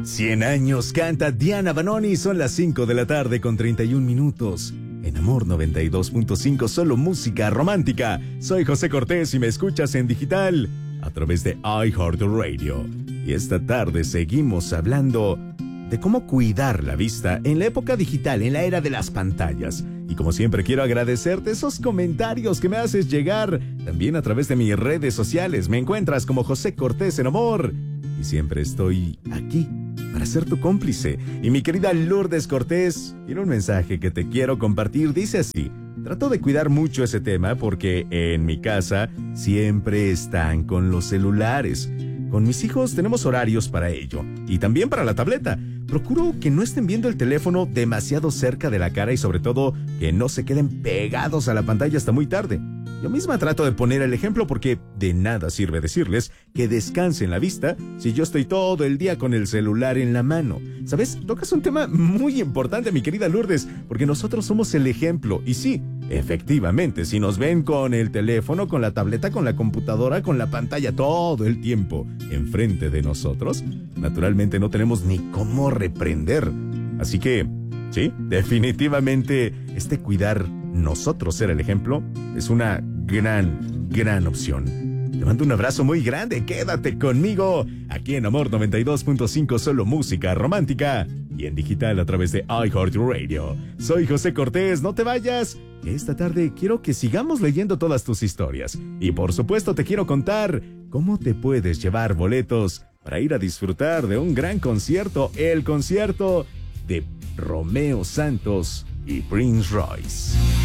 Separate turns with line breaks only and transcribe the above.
100 años canta Diana Banoni, son las 5 de la tarde con 31 minutos. En Amor 92.5, solo música romántica. Soy José Cortés y me escuchas en digital a través de iHeartRadio. Y esta tarde seguimos hablando de cómo cuidar la vista en la época digital, en la era de las pantallas. Y como siempre quiero agradecerte esos comentarios que me haces llegar también a través de mis redes sociales. Me encuentras como José Cortés en Amor y siempre estoy aquí para ser tu cómplice. Y mi querida Lourdes Cortés tiene un mensaje que te quiero compartir. Dice así: trato de cuidar mucho ese tema porque en mi casa siempre están con los celulares. Con mis hijos tenemos horarios para ello y también para la tableta. Procuro que no estén viendo el teléfono demasiado cerca de la cara y sobre todo que no se queden pegados a la pantalla hasta muy tarde. Yo misma trato de poner el ejemplo porque de nada sirve decirles que descansen la vista si yo estoy todo el día con el celular en la mano. ¿Sabes? Tocas un tema muy importante, mi querida Lourdes, porque nosotros somos el ejemplo. Y sí, efectivamente, si nos ven con el teléfono, con la tableta, con la computadora, con la pantalla todo el tiempo enfrente de nosotros, naturalmente no tenemos ni cómo reprender. Así que, sí, definitivamente cuidar nosotros ser el ejemplo es una gran opción. Te mando un abrazo muy grande, quédate conmigo aquí en Amor 92.5, solo música romántica y en digital a través de iHeartRadio. Soy José Cortés, no te vayas, que esta tarde quiero que sigamos leyendo todas tus historias y por supuesto te quiero contar cómo te puedes llevar boletos para ir a disfrutar de un gran concierto, el concierto de Romeo Santos y Prince Royce.